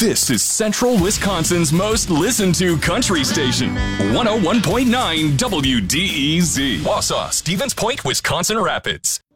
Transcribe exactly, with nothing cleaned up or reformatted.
This is Central Wisconsin's most listened to country station, one oh one point nine W D E Z. Wausau, Stevens Point, Wisconsin Rapids.